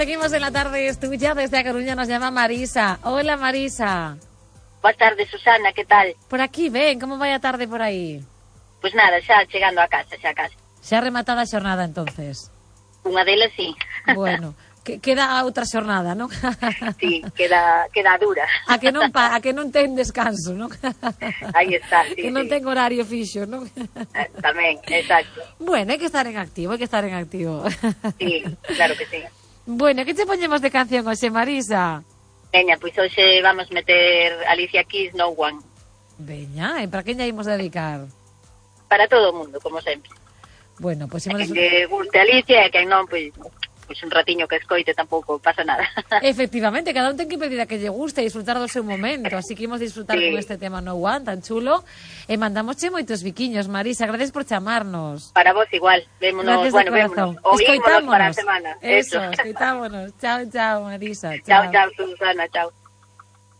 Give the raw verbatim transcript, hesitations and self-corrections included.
seguimos en la tarde es tuya. Desde A Coruña nos llama Marisa. Hola, Marisa. Boa tarde, Susana, que tal? Por aquí, ven, como vai a tarde por aí? Pois nada, xa chegando a casa, xa a casa. Xa rematada a xornada, entonces. Unha delas, sí. Bueno, que, queda a outra xornada, non? Sí, queda, queda dura. A que non pa, a que non ten descanso, non? Aí está, sí, que non sí. ten horario fixo, non? Eh, tamén, exacto. Bueno, hai que estar en activo, hai que estar en activo. Sí, claro que sí. Bueno, que che poñemos de canción hoxe, Marisa? Veña, pois hoxe vamos meter Alicia Keys, No One. Veña, e para quen lla imos dedicar? Para todo o mundo, como sempre. Bueno, pois A imos... quen que guste Alicia e quen non, pois, pois un ratiño que escoite tampouco pasa nada. Efectivamente, cada un ten que pedir a que lle guste e disfrutar do seu momento, así que imos disfrutar Sí. con este tema No One tan chulo e mandamosche moitos biquiños, Marisa, gracias por chamarnos. Para vos igual, vémonos, Gracias de bueno, corazón. vémonos, oímonos para a Escoitámonos. semana. Eso, escoitámonos. Chao, chao, Marisa. Chao, chao, Susana, chao.